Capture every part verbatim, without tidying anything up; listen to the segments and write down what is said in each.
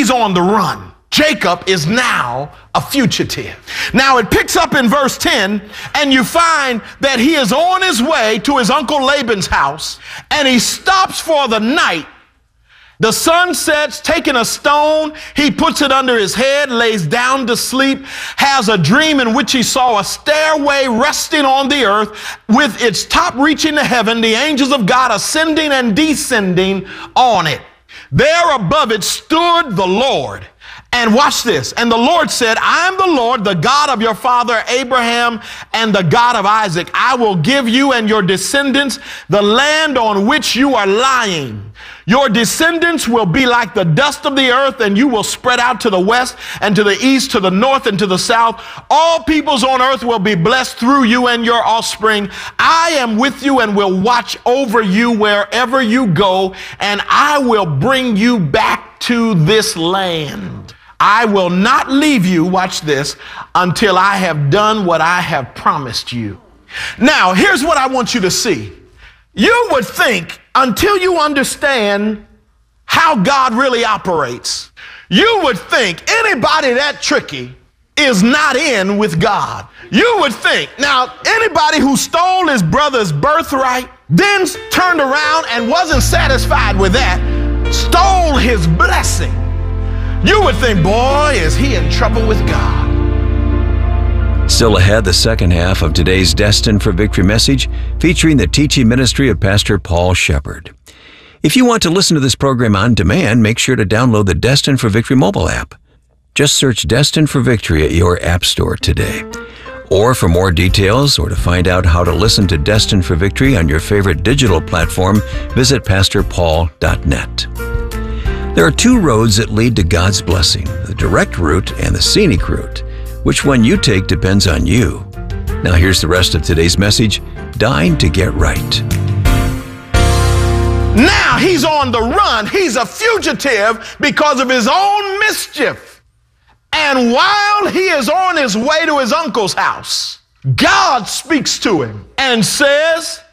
he's on the run. Jacob is now a fugitive. Now it picks up in verse ten, and you find that he is on his way to his uncle Laban's house, and he stops for the night. The sun sets, taking a stone, he puts it under his head, lays down to sleep, has a dream in which he saw a stairway resting on the earth with its top reaching to heaven, the angels of God ascending and descending on it. There above it stood the Lord. And watch this. And the Lord said, I am the Lord, the God of your father Abraham and the God of Isaac. I will give you and your descendants the land on which you are lying. Your descendants will be like the dust of the earth, and you will spread out to the west and to the east, to the north and to the south. All peoples on earth will be blessed through you and your offspring. I am with you and will watch over you wherever you go, and I will bring you back to this land. I will not leave you, watch this, until I have done what I have promised you. Now, here's what I want you to see. You would think, until you understand how God really operates, you would think anybody that tricky is not in with God. You would think, now, anybody who stole his brother's birthright, then turned around and wasn't satisfied with that, stole his blessing, you would think, boy, is he in trouble with God. Still ahead, the second half of today's Destined for Victory message, featuring the teaching ministry of Pastor Paul Shepherd. If you want to listen to this program on demand, make sure to download the Destined for Victory mobile app. Just search Destined for Victory at your app store today. Or for more details, or to find out how to listen to Destined for Victory on your favorite digital platform, visit pastor paul dot net. There are two roads that lead to God's blessing, the direct route and the scenic route. Which one you take depends on you. Now here's the rest of today's message, Dying to Get Right. Now he's on the run. He's a fugitive because of his own mischief. And while he is on his way to his uncle's house, God speaks to him and says,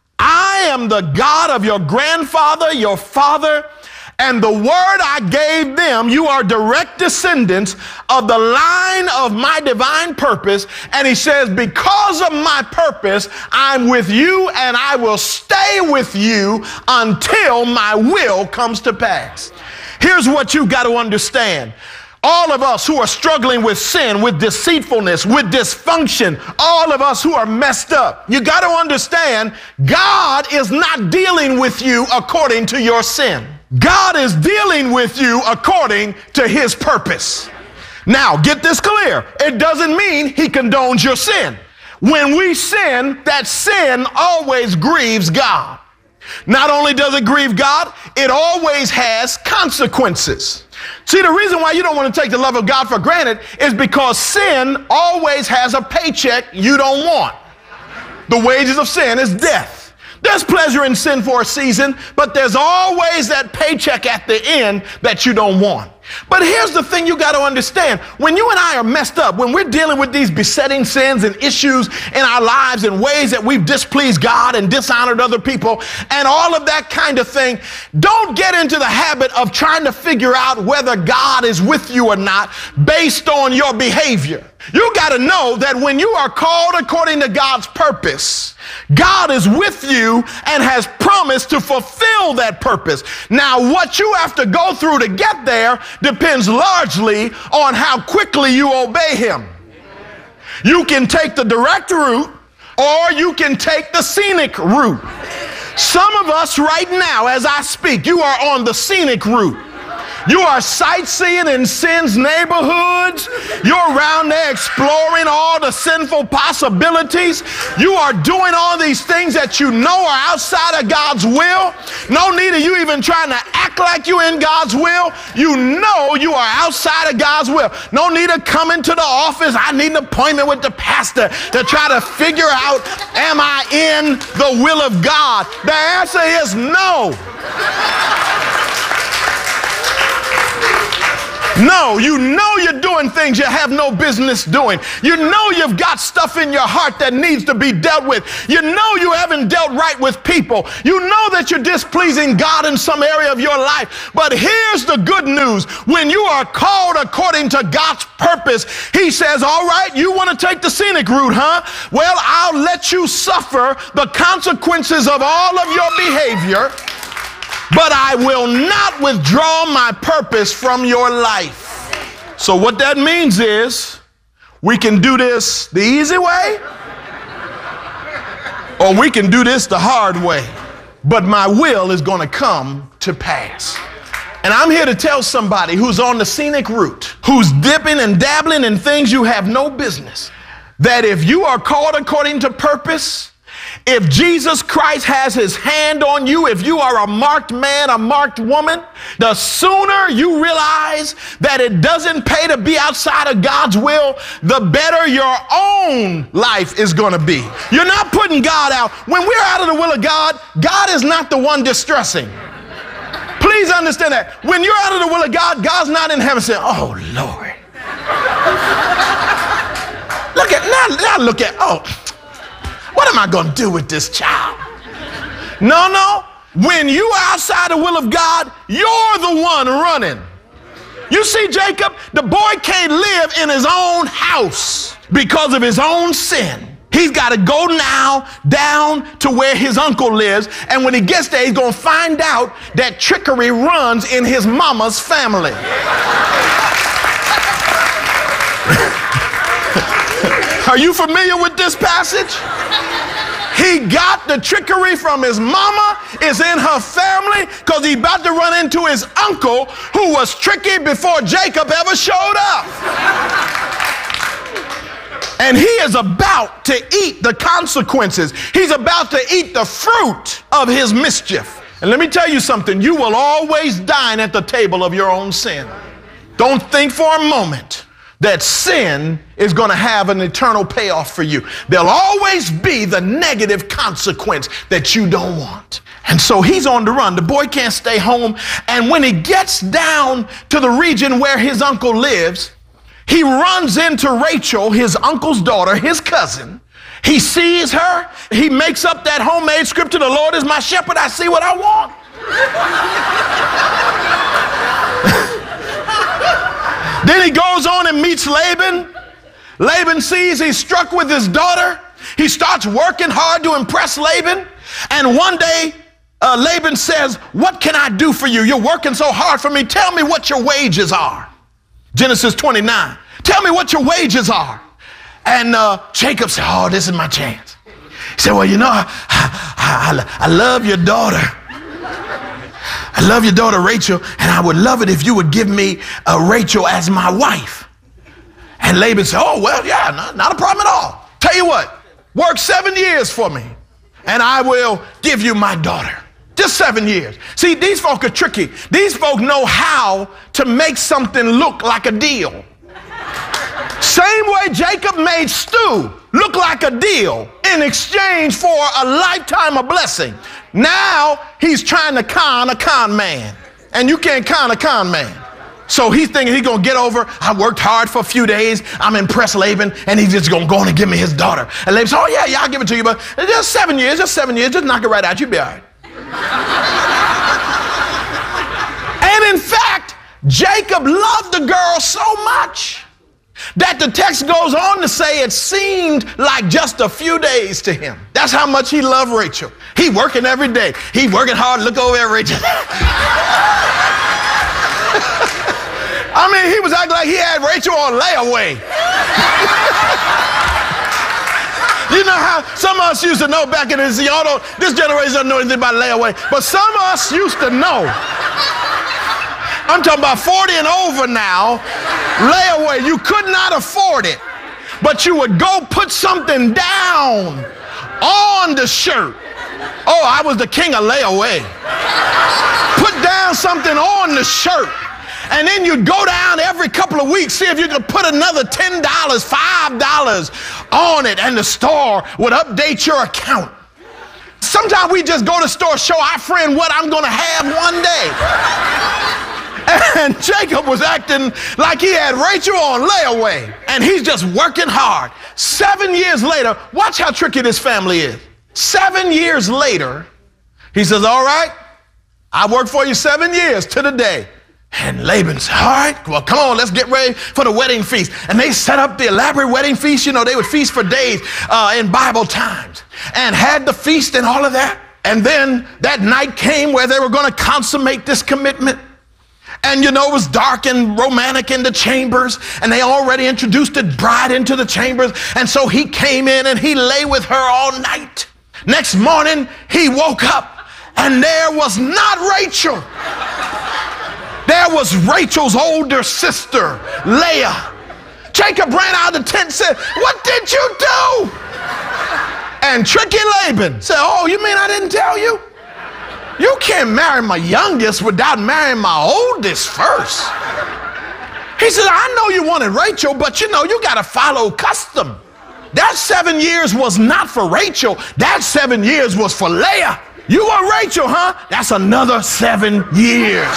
I am the God of your grandfather, your father, and the word I gave them, you are direct descendants of the line of my divine purpose. And he says, because of my purpose, I'm with you and I will stay with you until my will comes to pass. Here's what you've got to understand. All of us who are struggling with sin, with deceitfulness, with dysfunction, all of us who are messed up, you got to understand, God is not dealing with you according to your sin. God is dealing with you according to his purpose. Now, get this clear. It doesn't mean he condones your sin. When we sin, that sin always grieves God. Not only does it grieve God, it always has consequences. See, the reason why you don't want to take the love of God for granted is because sin always has a paycheck you don't want. The wages of sin is death. There's pleasure in sin for a season, but there's always that paycheck at the end that you don't want. But here's the thing you got to understand. When you and I are messed up, when we're dealing with these besetting sins and issues in our lives in ways that we've displeased God and dishonored other people and all of that kind of thing, don't get into the habit of trying to figure out whether God is with you or not based on your behavior. You got to know that when you are called according to God's purpose, God is with you and has promised to fulfill that purpose. Now, what you have to go through to get there depends largely on how quickly you obey him. You can take the direct route or you can take the scenic route. Some of us right now, as I speak, you are on the scenic route. You are sightseeing in sin's neighborhoods. You're around there exploring all the sinful possibilities. You are doing all these things that you know are outside of God's will. No need of you even trying to act like you're in God's will. You know you are outside of God's will. No need of coming to the office. I need an appointment with the pastor to try to figure out, am I in the will of God? The answer is no. No, you know you're doing things you have no business doing. You know you've got stuff in your heart that needs to be dealt with. You know you haven't dealt right with people. You know that you're displeasing God in some area of your life. But here's the good news. When you are called according to God's purpose, he says, all right, you want to take the scenic route, huh? Well, I'll let you suffer the consequences of all of your behavior, but I will not withdraw my purpose from your life. So what that means is we can do this the easy way, or we can do this the hard way. But my will is going to come to pass. And I'm here to tell somebody who's on the scenic route, who's dipping and dabbling in things you have no business, that if you are called according to purpose, if Jesus Christ has his hand on you, if you are a marked man, a marked woman, the sooner you realize that it doesn't pay to be outside of God's will, the better your own life is going to be. You're not putting God out. When we're out of the will of God, God is not the one distressing. Please understand that. When you're out of the will of God, God's not in heaven saying, oh, Lord. Look at, now, now look at, oh, what am I going to do with this child? No, no. When you are outside the will of God, you're the one running. You see, Jacob, the boy can't live in his own house because of his own sin. He's got to go now down to where his uncle lives. And when he gets there, he's going to find out that trickery runs in his mama's family. Are you familiar with this passage? He got the trickery from his mama, is in her family, because he's about to run into his uncle who was tricky before Jacob ever showed up. And he is about to eat the consequences. He's about to eat the fruit of his mischief. And let me tell you something, you will always dine at the table of your own sin. Don't think for a moment that sin is going to have an eternal payoff for you. There'll always be the negative consequence that you don't want. And so he's on the run. The boy can't stay home. And when he gets down to the region where his uncle lives, he runs into Rachel, his uncle's daughter, his cousin. He sees her. He makes up that homemade scripture, the Lord is my shepherd, I see what I want. Then he goes on and meets Laban. Laban sees he's struck with his daughter. He starts working hard to impress Laban. And one day, uh, Laban says, what can I do for you? You're working so hard for me. Tell me what your wages are. Genesis twenty-nine. Tell me what your wages are. And uh, Jacob said, oh, this is my chance. He said, well, you know, I, I, I, I love your daughter. I love your daughter, Rachel, and I would love it if you would give me uh, Rachel as my wife. And Laban said, oh, well, yeah, not, not a problem at all. Tell you what, work seven years for me, and I will give you my daughter. Just seven years. See, these folk are tricky. These folk know how to make something look like a deal. Same way Jacob made stew look like a deal in exchange for a lifetime of blessing. Now he's trying to con a con man. And you can't con a con man. So he's thinking he's going to get over. I worked hard for a few days. I'm impressed Laban. And he's just going to go on and give me his daughter. And Laban said, oh, yeah, yeah, I'll give it to you. But just seven years, just seven years. Just knock it right out. You'll be all right. And in fact, Jacob loved the girl so much that the text goes on to say it seemed like just a few days to him. That's how much he loved Rachel. He working every day. He working hard. Look over at Rachel. I mean, he was acting like he had Rachel on layaway. You know how some of us used to know back in this, y'all don't, this generation doesn't know anything about layaway, but some of us used to know. I'm talking about forty and over now. Layaway, you could not afford it, but you would go put something down on the shirt. Oh, I was the king of layaway. Put down something on the shirt, and then you'd go down every couple of weeks, see if you could put another ten dollars, five dollars on it, and the store would update your account. Sometimes we just go to the store, show our friend what I'm going to have one day. And Jacob was acting like he had Rachel on layaway, and he's just working hard. Seven years later, watch how tricky this family is. Seven years later, he says, all right, I worked for you seven years to the day. And Laban said, all right, well, come on, let's get ready for the wedding feast. And they set up the elaborate wedding feast. You know, they would feast for days uh, in Bible times, and had the feast and all of that. And then that night came where they were going to consummate this commitment. And, you know, it was dark and romantic in the chambers, and they already introduced the bride into the chambers. And so he came in and he lay with her all night. Next morning, he woke up, and there was not Rachel. There was Rachel's older sister, Leah. Jacob ran out of the tent and said, what did you do? And tricky Laban said, oh, you mean I didn't tell you? You can't marry my youngest without marrying my oldest first. He said, I know you wanted Rachel, but you know, you got to follow custom. That seven years was not for Rachel. That seven years was for Leah. You want Rachel, huh? That's another seven years.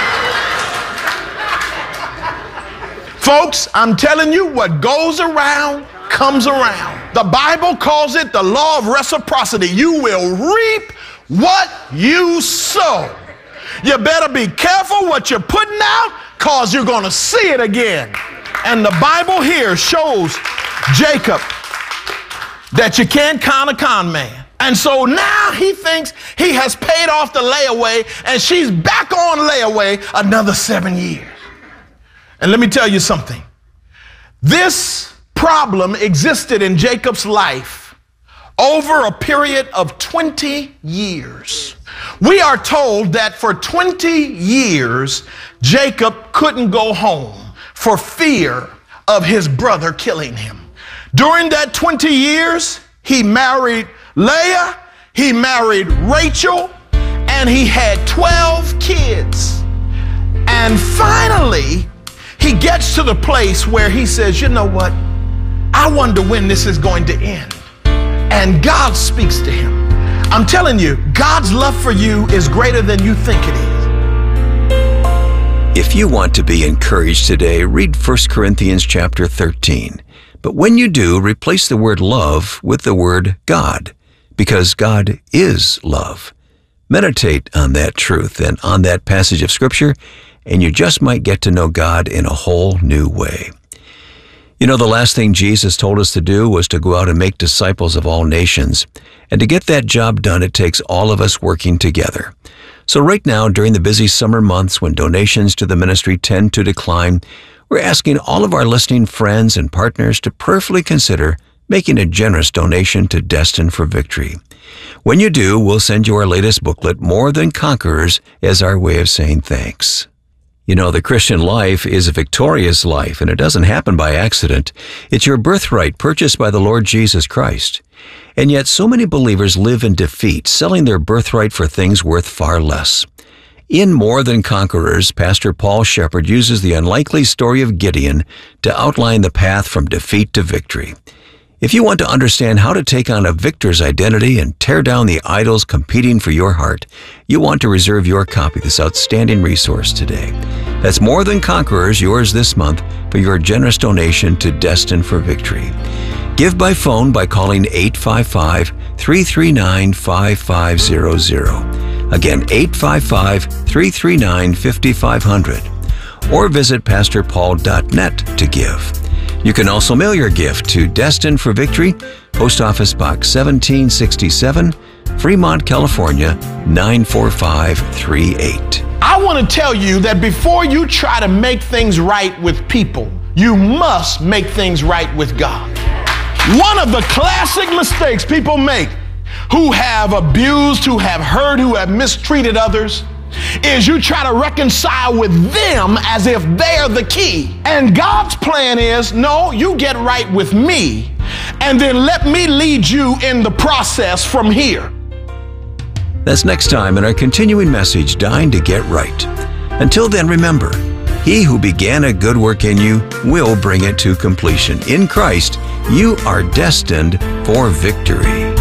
Folks, I'm telling you, what goes around comes around. The Bible calls it the law of reciprocity. You will reap what you sow. You better be careful what you're putting out, because you're going to see it again. And the Bible here shows Jacob that you can't con a con man. And so now he thinks he has paid off the layaway, and she's back on layaway another seven years. And let me tell you something. This problem existed in Jacob's life over a period of twenty years. We are told that for twenty years, Jacob couldn't go home for fear of his brother killing him. During that twenty years, he married Leah, he married Rachel, and he had twelve kids. And finally, he gets to the place where he says, you know what? I wonder when this is going to end. And God speaks to him. I'm telling you, God's love for you is greater than you think it is. If you want to be encouraged today, read First Corinthians chapter thirteen. But when you do, replace the word love with the word God, because God is love. Meditate on that truth and on that passage of Scripture, and you just might get to know God in a whole new way. You know, the last thing Jesus told us to do was to go out and make disciples of all nations. And to get that job done, it takes all of us working together. So right now, during the busy summer months when donations to the ministry tend to decline, we're asking all of our listening friends and partners to prayerfully consider making a generous donation to Destined for Victory. When you do, we'll send you our latest booklet, More Than Conquerors, as our way of saying thanks. You know, the Christian life is a victorious life, and it doesn't happen by accident. It's your birthright purchased by the Lord Jesus Christ. And yet so many believers live in defeat, selling their birthright for things worth far less. In More Than Conquerors, Pastor Paul Shepard uses the unlikely story of Gideon to outline the path from defeat to victory. If you want to understand how to take on a victor's identity and tear down the idols competing for your heart, you want to reserve your copy of this outstanding resource today. That's More Than Conquerors, yours this month, for your generous donation to Destined for Victory. Give by phone by calling eight five five, three three nine, five five zero zero. Again, eight five five, three three nine, five five zero zero. Or visit pastor paul dot net to give. You can also mail your gift to Destined for Victory, Post Office Box seventeen sixty-seven, Fremont, California, nine four five three eight. I want to tell you that before you try to make things right with people, you must make things right with God. One of the classic mistakes people make who have abused, who have hurt, who have mistreated others, is you try to reconcile with them as if they're the key. And God's plan is, no, you get right with me, and then let me lead you in the process from here. That's next time in our continuing message, Dying to Get Right. Until then, remember, he who began a good work in you will bring it to completion. In Christ, you are destined for victory.